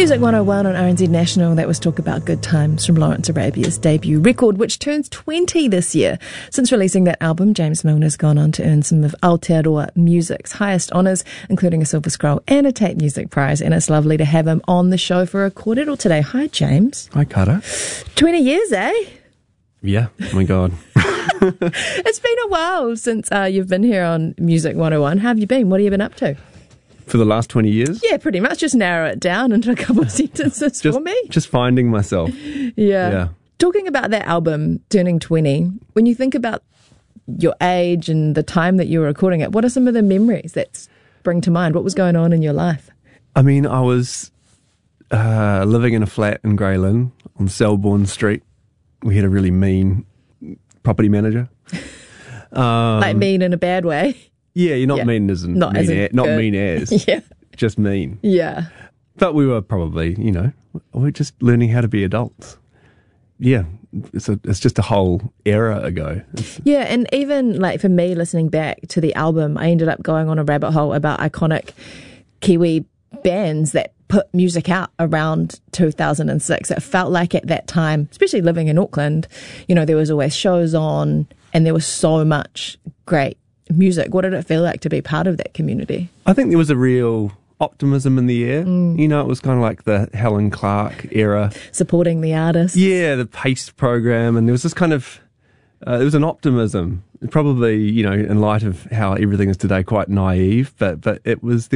Music 101 on RNZ National. That was Talk About Good Times from Lawrence Arabia's debut record, which turns 20 this year. Since releasing that album, James Milner's gone on to earn some of Aotearoa Music's highest honours, including a Silver Scroll and a Tape Music Prize, and it's lovely to have him on the show for a kōrero today. Hi, James. Hi, Kara. 20 years, eh? Yeah, oh my God. It's been a while since you've been here on Music 101. How have you been? What have you been up to? For the last 20 years? Yeah, pretty much. Just narrow it down into a couple of sentences for me. Just finding myself. Yeah. Talking about that album, turning 20, when you think about your age and the time that you were recording it, what are some of the memories that spring to mind? What was going on in your life? I mean, I was living in a flat in Greyland on Selborne Street. We had a really mean property manager. Like mean in a bad way? Yeah, you're not mean as in not mean as. Yeah. Just mean. Yeah. But we were probably, we're just learning how to be adults. Yeah, it's just a whole era ago. Yeah, and even like for me listening back to the album, I ended up going on a rabbit hole about iconic Kiwi bands that put music out around 2006. It felt like at that time, especially living in Auckland, there was always shows on and there was so much great music. What did it feel like to be part of that community? I think there was a real optimism in the air. It was kind of like the Helen Clark era. Supporting the artists. Yeah, the PACE program. And there was this kind of, there was an optimism, probably, in light of how everything is today, quite naive, but it was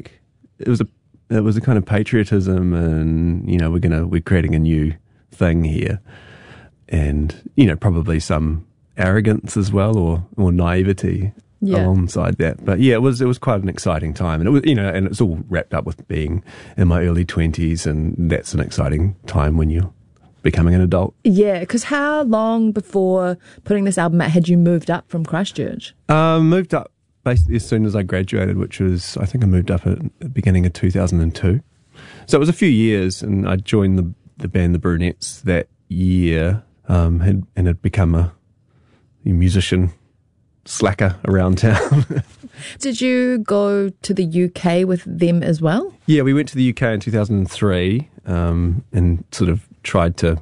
a kind of patriotism and, we're creating a new thing here. And, probably some arrogance as well or naivety alongside that. But yeah, it was quite an exciting time. And it was, and it's all wrapped up with being in my early 20s, and that's an exciting time when you're becoming an adult. Yeah, because how long before putting this album out had you moved up from Christchurch? Moved up basically as soon as I graduated, which was, I think I moved up at the beginning of 2002. So it was a few years, and I joined the band The Brunettes that year, and had become a musician slacker around town. Did you go to the UK with them as well? Yeah, we went to the UK in 2003 and sort of tried to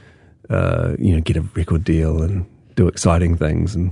get a record deal and do exciting things, and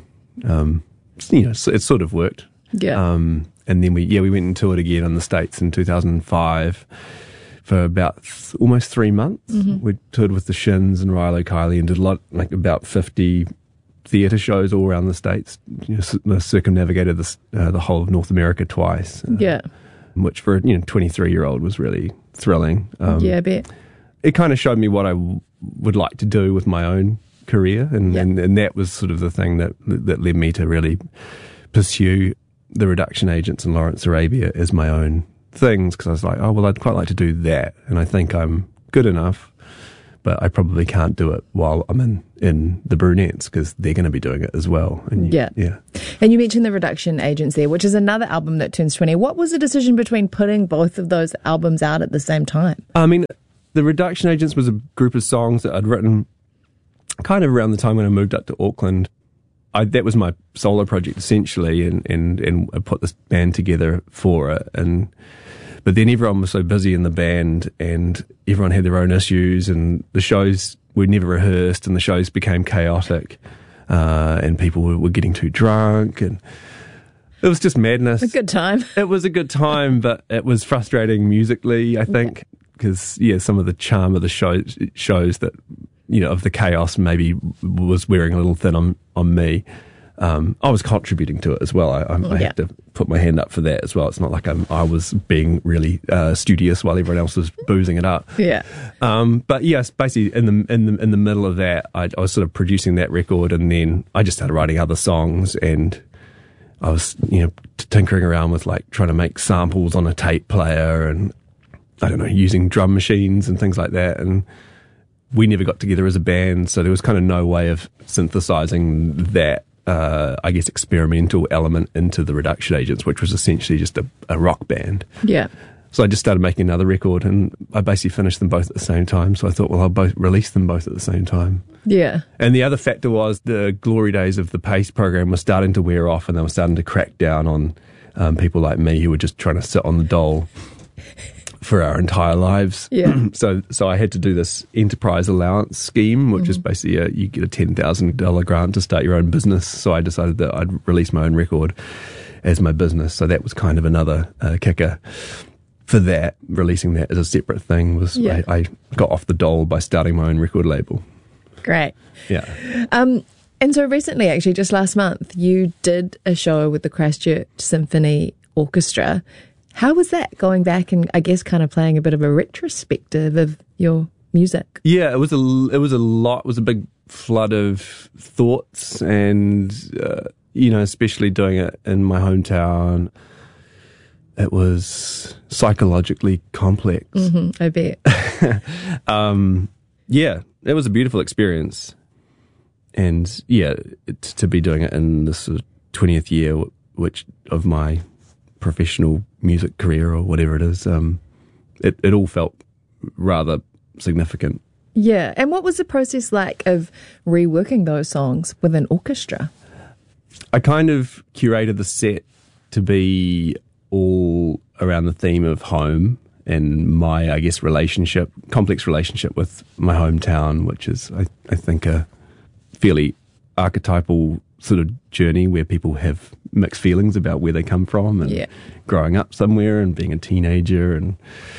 so it sort of worked. Yeah. And then we went and toured again in the States in 2005 for about almost 3 months. Mm-hmm. We toured with the Shins and Rilo Kiley and did about 50 theatre shows all around the States. Circumnavigated the whole of North America twice. Which for a 23-year-old was really thrilling. I bet. It kind of showed me what I would like to do with my own career, and that was sort of the thing that led me to really pursue the Reduction Agents and Lawrence Arabia as my own things, because I was like, oh, well, I'd quite like to do that, and I think I'm good enough, but I probably can't do it while I'm in the Brunettes, because they're going to be doing it as well. And yeah. And you mentioned the Reduction Agents there, which is another album that turns 20. What was the decision between putting both of those albums out at the same time? I mean, the Reduction Agents was a group of songs that I'd written kind of around the time when I moved up to Auckland. That was my solo project essentially, and I put this band together for it. But then everyone was so busy in the band, and everyone had their own issues, and the shows were never rehearsed, and the shows became chaotic, and people were getting too drunk, and it was just madness. A good time. It was a good time, but it was frustrating musically, I think, because some of the charm of the shows that, of the chaos maybe was wearing a little thin on me. I was contributing to it as well. I have to put my hand up for that as well. It's not like I was being really studious while everyone else was boozing it up. Yeah. But yes, basically in the middle of that, I was sort of producing that record, and then I just started writing other songs, and I was tinkering around with trying to make samples on a tape player, and I don't know, using drum machines and things like that, and we never got together as a band, so there was kind of no way of synthesizing that experimental element into the Reduction Agents, which was essentially just a rock band. Yeah. So I just started making another record, and I basically finished them both at the same time. So I thought, well, I'll release them both at the same time. Yeah. And the other factor was the glory days of the PACE program were starting to wear off, and they were starting to crack down on people like me who were just trying to sit on the dole for our entire lives. Yeah. So I had to do this enterprise allowance scheme, which is basically you get a $10,000 grant to start your own business. So I decided that I'd release my own record as my business. So that was kind of another kicker for that. Releasing that as a separate thing was I got off the dole by starting my own record label. Great. Yeah. And so recently, actually, just last month, you did a show with the Christchurch Symphony Orchestra. How was that, going back and I guess kind of playing a bit of a retrospective of your music? Yeah, it was a lot. It was a big flood of thoughts, and especially doing it in my hometown, it was psychologically complex. I bet. Yeah, it was a beautiful experience, and to be doing it in this 20th year, which of my professional music career or whatever it is, it all felt rather significant. Yeah, and what was the process like of reworking those songs with an orchestra? I kind of curated the set to be all around the theme of home and my, I guess, complex relationship with my hometown, which is, I think, a fairly archetypal sort of journey where people have mixed feelings about where they come from and growing up somewhere and being a teenager. And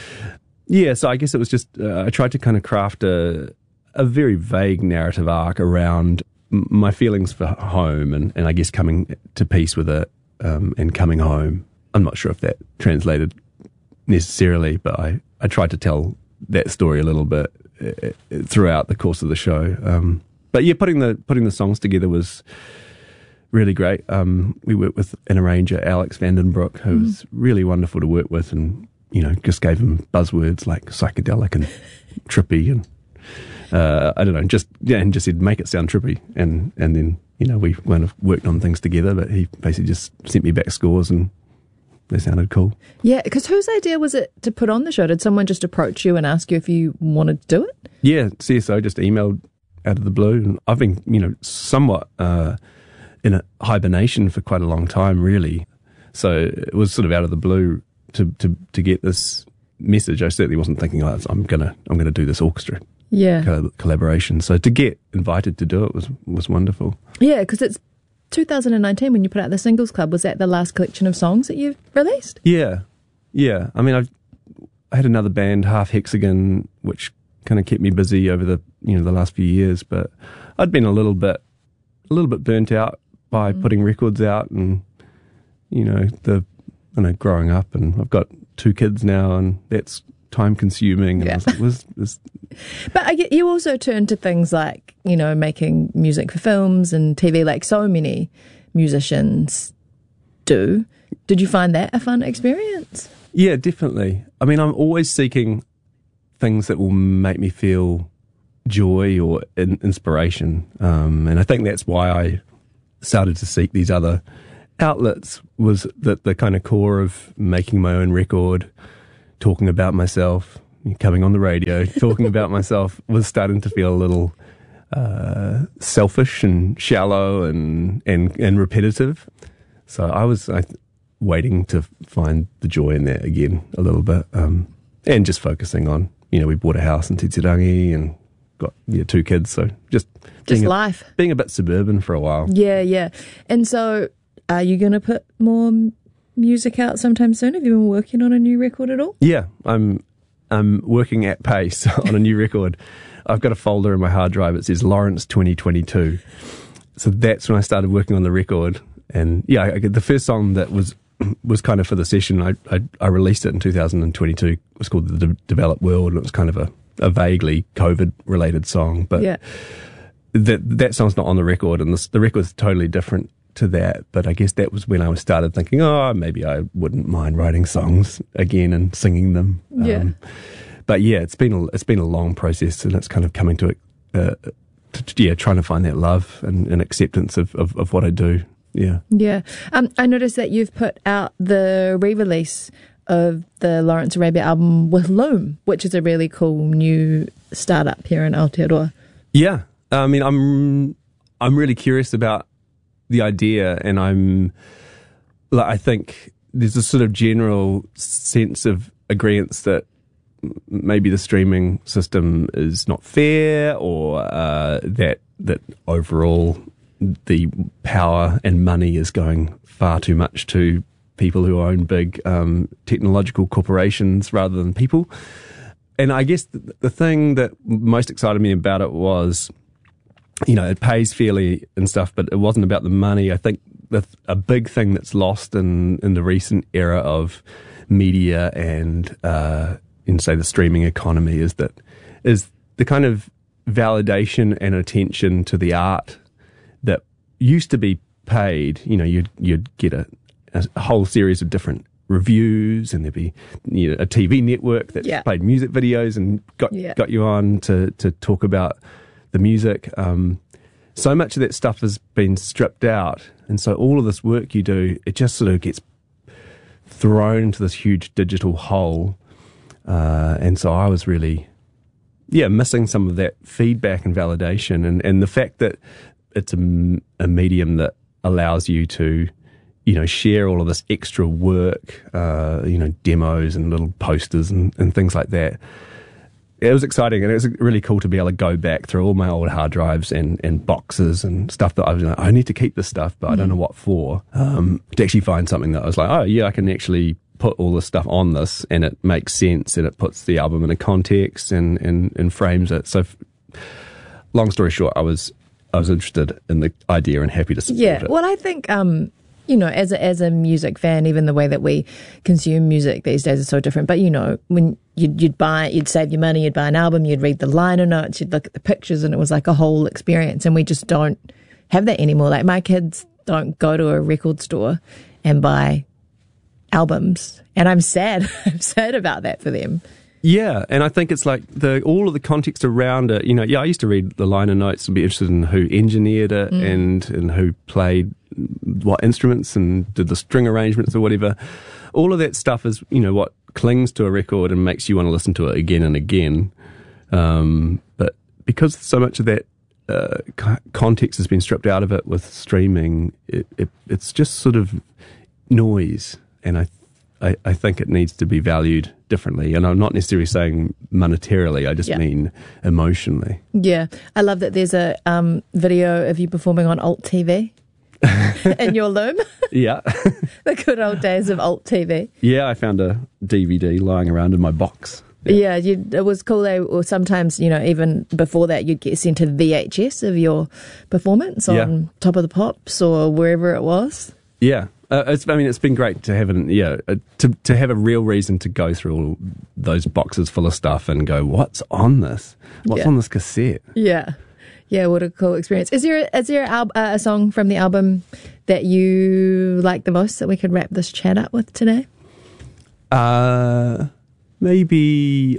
so I guess it was just, I tried to kind of craft a very vague narrative arc around my feelings for home and I guess coming to peace with it and coming home. I'm not sure if that translated necessarily, but I tried to tell that story a little bit throughout the course of the show. But putting the songs together was really great. We worked with an arranger, Alex Vandenbroek, who was really wonderful to work with, and just gave him buzzwords like psychedelic and trippy, and I don't know, and just said make it sound trippy, and then we kind of worked on things together. But he basically just sent me back scores, and they sounded cool. Yeah, because whose idea was it to put on the show? Did someone just approach you and ask you if you wanted to do it? Yeah, CSO just emailed out of the blue, and I've been somewhat in a hibernation for quite a long time, really. So it was sort of out of the blue to get this message. I certainly wasn't thinking, I'm gonna do this orchestra collaboration. So to get invited to do it was wonderful. Yeah, because it's 2019 when you put out the Singles Club. Was that the last collection of songs that you've released? Yeah. I mean, I had another band, Half Hexagon, which kind of kept me busy over the the last few years. But I'd been a little bit burnt out by putting records out, and growing up, and I've got 2 kids now, and that's time consuming. And I was like, But you also turn to things like making music for films and TV, like so many musicians do. Did you find that a fun experience? Yeah, definitely. I mean, I'm always seeking things that will make me feel joy or inspiration, and I think that's why I started to seek these other outlets. Was that the kind of core of making my own record, talking about myself, coming on the radio, talking about myself, was starting to feel a little selfish and shallow and repetitive. So I was waiting to find the joy in that again a little bit, and just focusing on, we bought a house in Titirangi and got 2 kids, so just life. Being a bit suburban for a while. Yeah. And so are you going to put more music out sometime soon? Have you been working on a new record at all? Yeah, I'm working at pace on a new record. I've got a folder in my hard drive that says Lawrence 2022. So that's when I started working on the record. And the first song that was kind of for the session, I released it in 2022. It was called The Developed World, and it was kind of a vaguely COVID-related song. But that song's not on the record, and the record's totally different to that. But I guess that was when I started thinking, maybe I wouldn't mind writing songs again and singing them. But it's been a long process, and it's kind of coming to it, trying to find that love and acceptance of what I do. Yeah. I noticed that you've put out the re-release of the Lawrence Arabia album with Loom, which is a really cool new startup here in Aotearoa. Yeah, I mean, I'm really curious about the idea, and I think there's a sort of general sense of agreement that maybe the streaming system is not fair, or that overall the power and money is going far too much to people who own big technological corporations rather than people. And I guess the thing that most excited me about it was, it pays fairly and stuff, but it wasn't about the money. I think a big thing that's lost in the recent era of media and say the streaming economy is the kind of validation and attention to the art that used to be paid. You'd get a whole series of different reviews, and there'd be a TV network that played music videos and got you on to talk about the music. So much of that stuff has been stripped out, and so all of this work you do, it just sort of gets thrown into this huge digital hole. And so I was really missing some of that feedback and validation, and the fact that it's a medium that allows you to share all of this extra work, demos and little posters and things like that. It was exciting, and it was really cool to be able to go back through all my old hard drives and boxes and stuff that I was like, I need to keep this stuff, but I don't know what for. To actually find something that I was like, oh yeah, I can actually put all this stuff on this, and it makes sense, and it puts the album in a context and frames it. So, long story short, I was interested in the idea and happy to support it. Well, I think as a music fan, even the way that we consume music these days is so different. But when you'd save your money, you'd buy an album, you'd read the liner notes, you'd look at the pictures, and it was like a whole experience. And we just don't have that anymore. Like, my kids don't go to a record store and buy albums, and I'm sad. I'm sad about that for them. Yeah, and I think it's like all of the context around it. I used to read the liner notes and be interested in who engineered it and who played what instruments and did the string arrangements or whatever. All of that stuff is, what clings to a record and makes you want to listen to it again and again. But because so much of that context has been stripped out of it with streaming, it's just sort of noise, and I think it needs to be valued differently. And I'm not necessarily saying monetarily, I just mean emotionally. Yeah. I love that there's a video of you performing on Alt TV in your loom. Yeah. The good old days of Alt TV. Yeah, I found a DVD lying around in my box. Yeah, it was cool. Or sometimes, even before that, you'd get sent a VHS of your performance on Top of the Pops or wherever it was. Yeah. It's been great to have to have a real reason to go through all those boxes full of stuff and go, what's on this? What's on this cassette? Yeah. Yeah, what a cool experience. Is there a song from the album that you like the most that we could wrap this chat up with today? Maybe,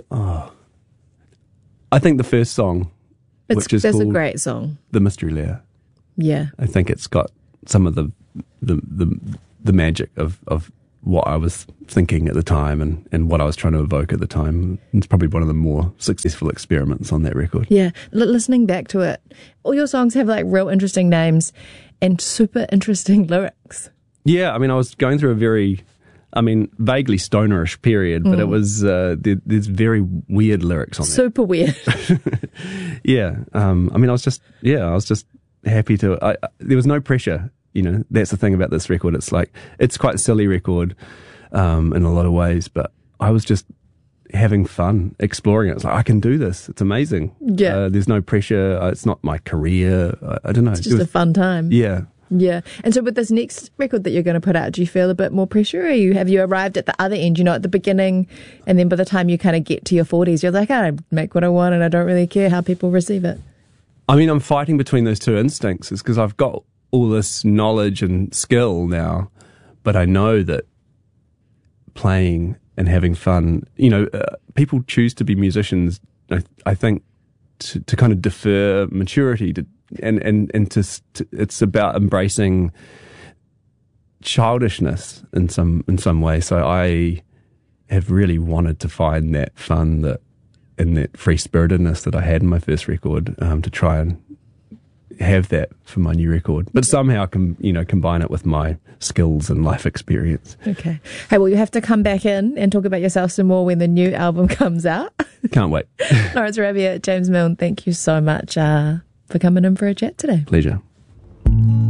I think the first song, which is called a great song. The Mystery Lair. Yeah. I think it's got some of the magic of what I was thinking at the time and what I was trying to evoke at the time. It's probably one of the more successful experiments on that record. Yeah. Listening back to it, all your songs have like real interesting names and super interesting lyrics. Yeah. I was going through a very, vaguely stonerish period, but it was, there's very weird lyrics on there. Super weird. Yeah. I was just happy to, there was no pressure. That's the thing about this record. It's like, it's quite a silly record in a lot of ways, but I was just having fun exploring it. It's like, I can do this. It's amazing. Yeah. There's no pressure. It's not my career. I don't know. It's just a fun time. Yeah. Yeah. And so with this next record that you're going to put out, do you feel a bit more pressure? Or have you arrived at the other end, at the beginning, and then by the time you kind of get to your 40s, you're like, I make what I want and I don't really care how people receive it? I'm fighting between those two instincts. It's because I've got all this knowledge and skill now, but I know that playing and having fun, people choose to be musicians, I think, to kind of defer maturity and it's about embracing childishness in some way. So I have really wanted to find that fun and that free spiritedness that I had in my first record, to try and have that for my new record, but somehow combine it with my skills and life experience. Okay. Hey, well, you have to come back in and talk about yourself some more when the new album comes out. Can't wait. Lawrence Arabia, James Milne, thank you so much for coming in for a chat today. Pleasure.